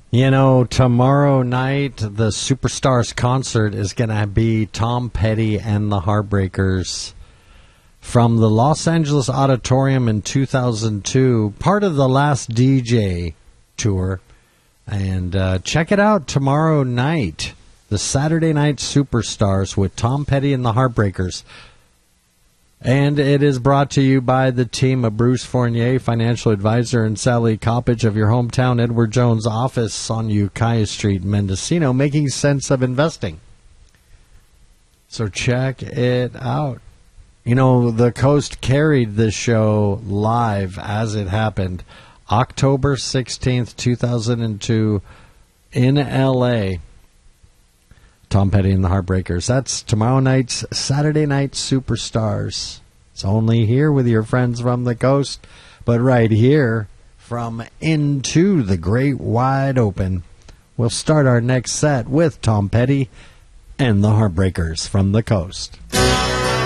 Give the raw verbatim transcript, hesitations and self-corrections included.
You know, tomorrow night, the Superstars concert is going to be Tom Petty and the Heartbreakers from the Los Angeles Auditorium in two thousand two, part of the Last D J tour. And uh, check it out tomorrow night, the Saturday Night Superstars with Tom Petty and the Heartbreakers. And it is brought to you by the team of Bruce Fournier, financial advisor, and Sally Coppage of your hometown Edward Jones office on Ukiah Street, Mendocino, making sense of investing. So check it out. You know, the Coast carried this show live as it happened, October sixteenth, two thousand two, in L A Tom Petty and the Heartbreakers. That's tomorrow night's Saturday Night Superstars. It's only here with your friends from the Coast, but right here from Into the Great Wide Open. We'll start our next set with Tom Petty and the Heartbreakers from the Coast.